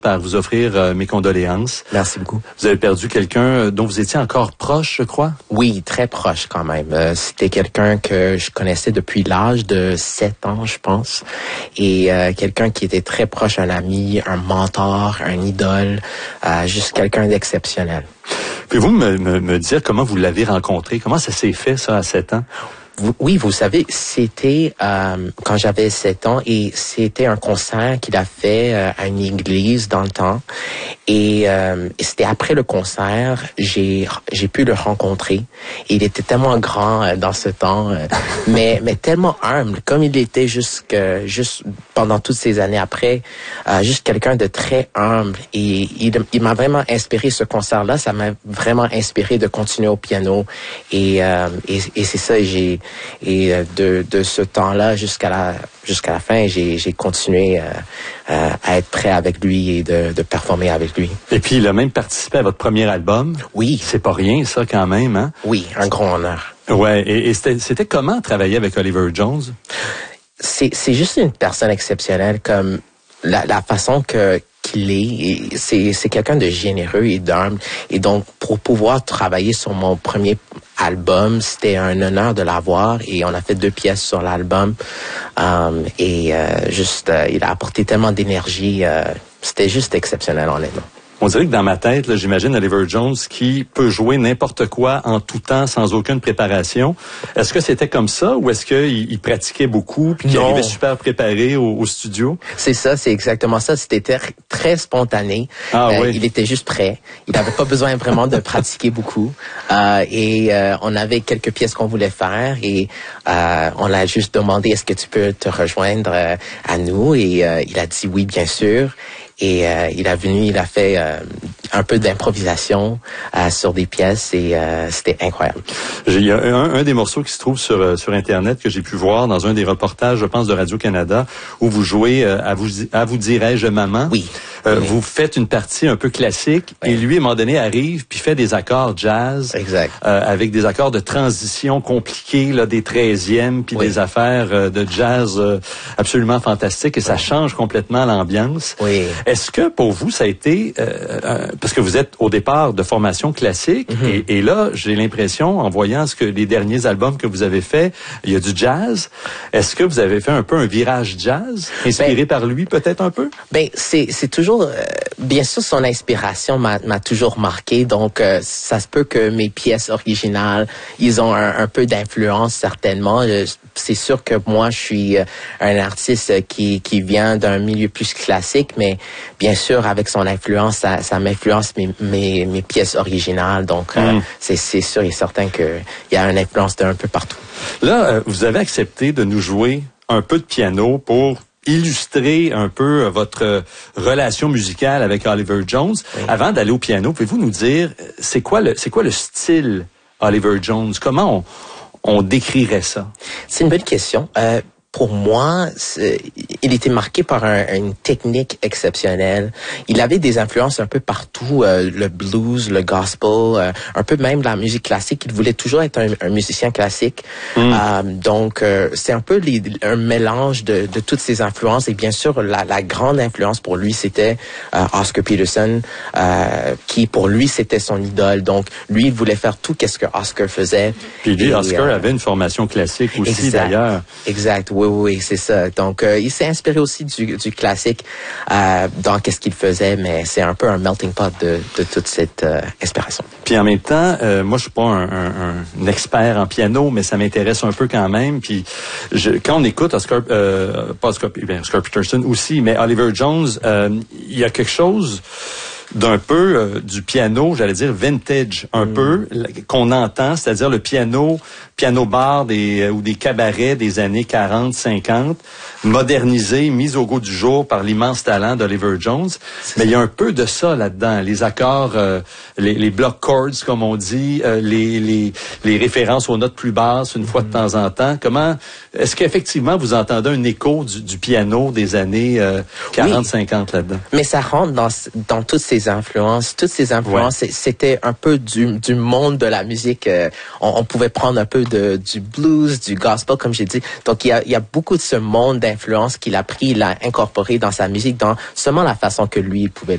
par vous offrir mes condoléances. Merci beaucoup. Vous avez perdu quelqu'un dont vous étiez encore proche, je crois? Oui, très proche quand même. C'était quelqu'un que je connaissais depuis l'âge de 7 ans, je pense. Et quelqu'un qui était très proche, un ami, un mentor, un idole, juste quelqu'un d'exceptionnel. Pouvez-vous me dire comment vous l'avez rencontré? Comment ça s'est fait, ça, à 7 ans? Oui, vous savez, c'était quand j'avais 7 ans et c'était un concert qu'il a fait à une église dans le temps. Et c'était après le concert, j'ai pu le rencontrer. Et il était tellement grand dans ce temps, mais tellement humble, comme il était juste pendant toutes ces années après, juste quelqu'un de très humble. Et il m'a vraiment inspiré, ce concert-là. Ça m'a vraiment inspiré de continuer au piano. Et c'est ça. De ce temps-là jusqu'à la fin, j'ai continué à être prêt avec lui et de performer avec lui. Et puis, il a même participé à votre premier album. Oui. C'est pas rien, ça, quand même, hein? Oui, un grand honneur. Ouais. Et c'était comment travailler avec Oliver Jones? C'est juste une personne exceptionnelle, comme la façon qu'il est. C'est quelqu'un de généreux et d'humble. Et donc, pour pouvoir travailler sur mon premier album, c'était un honneur de l'avoir. Et on a fait 2 pièces sur l'album. Il a apporté tellement d'énergie. C'était juste exceptionnel, honnêtement. On dirait que dans ma tête, là, j'imagine Oliver Jones qui peut jouer n'importe quoi en tout temps sans aucune préparation. Est-ce que c'était comme ça ou est-ce qu'il pratiquait beaucoup puis qu'il arrivait super préparé au studio? C'est ça, c'est exactement ça. C'était très spontané. Oui. Il était juste prêt. Il n'avait pas besoin vraiment de pratiquer beaucoup. On avait quelques pièces qu'on voulait faire et on a juste demandé est-ce que tu peux te rejoindre à nous et il a dit oui, bien sûr. Et il a fait un peu d'improvisation sur des pièces et c'était incroyable. Il y a un des morceaux qui se trouve sur Internet que j'ai pu voir dans un des reportages, je pense, de Radio-Canada, où vous jouez à vous dirais-je maman. Oui. Vous faites une partie un peu classique et lui, à un moment donné, arrive puis fait des accords jazz. Exact. Avec des accords de transition compliqués, là, des 13e puis des affaires de jazz absolument fantastiques et ça change complètement l'ambiance. Oui. Est-ce que pour vous, ça a été... parce que vous êtes au départ de formation classique et là, j'ai l'impression, en voyant les derniers albums que vous avez faits, il y a du jazz. Est-ce que vous avez fait un peu un virage jazz, inspiré par lui peut-être un peu? C'est toujours... bien sûr, son inspiration m'a toujours marqué, donc ça se peut que mes pièces originales, ils ont un peu d'influence certainement. C'est sûr que moi, je suis un artiste qui vient d'un milieu plus classique, mais bien sûr, avec son influence, ça m'influence mes pièces originales. Donc, c'est sûr et certain qu'il y a une influence d'un peu partout. Là, vous avez accepté de nous jouer un peu de piano pour illustrer un peu votre relation musicale avec Oliver Jones. Oui. Avant d'aller au piano, pouvez-vous nous dire, c'est quoi le style Oliver Jones? Comment on décrirait ça? C'est une bonne question. Pour moi, il était marqué par une technique exceptionnelle. Il avait des influences un peu partout, le blues, le gospel, un peu même la musique classique. Il voulait toujours être un musicien classique. Donc, c'est un peu un mélange de toutes ces influences. Et bien sûr, la grande influence pour lui, c'était Oscar Peterson, qui pour lui, c'était son idole. Donc, lui, il voulait faire tout ce que Oscar faisait. Puis lui, Oscar avait une formation classique aussi, d'ailleurs. Exact. Oui, c'est ça. Donc, il s'est inspiré aussi du classique dans qu'est-ce qu'il faisait, mais c'est un peu un melting pot de toute cette inspiration. Puis en même temps, moi, je suis pas un expert en piano, mais ça m'intéresse un peu quand même. Puis quand on écoute Oscar Peterson aussi, mais Oliver Jones, il y a quelque chose d'un peu du piano, j'allais dire vintage, un peu, qu'on entend, c'est-à-dire le piano bar ou des cabarets des années 40, 50, modernisé, mis au goût du jour par l'immense talent d'Oliver Jones. Mais il y a un peu de ça là-dedans. Les accords, les block chords, comme on dit, les références aux notes plus basses une fois de temps en temps. Est-ce qu'effectivement vous entendez un écho du piano des années 40, 50 là-dedans? Mais ça rentre dans toutes ces influences. Toutes ces influences, c'était un peu du monde de la musique. On pouvait prendre un peu du blues, du gospel, comme j'ai dit. Donc, il y a beaucoup de ce monde d'influence qu'il a pris, il l'a incorporé dans sa musique, dans seulement la façon que lui, il pouvait